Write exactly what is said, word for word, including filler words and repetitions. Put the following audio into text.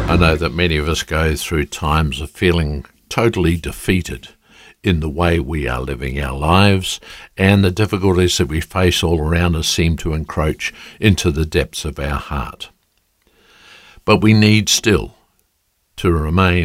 I know that many of us go through times of feeling totally defeated in the way we are living our lives, and the difficulties that we face all around us seem to encroach into the depths of our heart. But we need still to remain